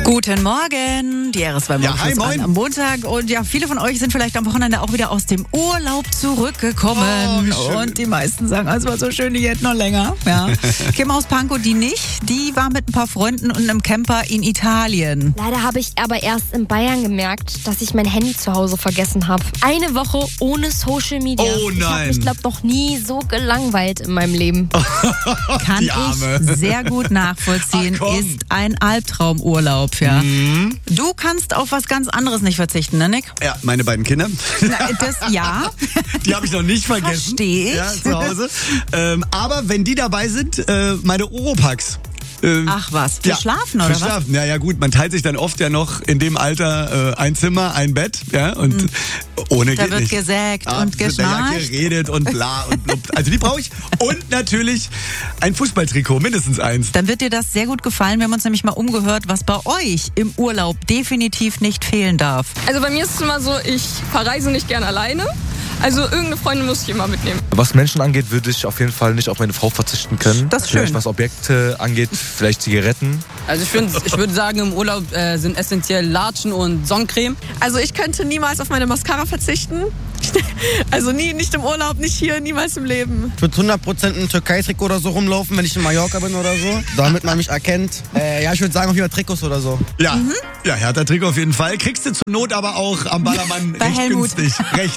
Guten Morgen, die RS2 hi, moin. am Montag und ja, viele von euch sind vielleicht am Wochenende auch wieder aus dem Urlaub zurückgekommen und die meisten sagen, es war so schön, die hätten noch länger. Ja. Kim aus Pankow, die nicht, die war mit ein paar Freunden und einem Camper in Italien. Leider habe ich aber erst in Bayern gemerkt, dass ich mein Handy zu Hause vergessen habe. Eine Woche ohne Social Media. Oh nein. Ich habe mich, glaube noch nie so gelangweilt in meinem Leben. Kann Die Arme. ich sehr gut nachvollziehen, Ach, komm. ist ein Albtraumurlaub. Ja. Du kannst auf was ganz anderes nicht verzichten, ne Nick? Ja, meine beiden Kinder. Ja. Die habe ich noch nicht vergessen. Versteh ich. Ja, zu Hause. Aber wenn die dabei sind, meine Oropax. Ach was, für Schlafen oder für was? Schlafen. Ja gut, man teilt sich dann oft ja noch in dem Alter ein Zimmer, ein Bett, ja, und ohne Da geht wird nicht. gesägt und Ja, geschnarcht. geredet und bla und blub. Also die brauche ich. Und natürlich ein Fußballtrikot, mindestens eins. Dann wird dir das sehr gut gefallen. Wir haben uns nämlich mal umgehört, was bei euch im Urlaub definitiv nicht fehlen darf. Also bei mir ist es immer so, ich verreise nicht gern alleine. Also irgendeine Freundin muss ich immer mitnehmen. Was Menschen angeht, würde ich auf jeden Fall nicht auf meine Frau verzichten können. Das ist Vielleicht schön. was Objekte angeht, vielleicht Zigaretten. Also ich würde sagen, im Urlaub sind essentiell Latschen und Sonnencreme. Also ich könnte niemals auf meine Mascara verzichten. Also nicht im Urlaub, nicht hier, niemals im Leben. Ich würde 100% ein Türkei-Trikot oder so rumlaufen, wenn ich in Mallorca bin oder so, damit man mich erkennt. Ich würde sagen, auch wieder Trikots oder so. Ja, ja, Hertha-Trikot auf jeden Fall. Kriegst du zur Not aber auch am Ballermann Bei recht Helmut. günstig. Recht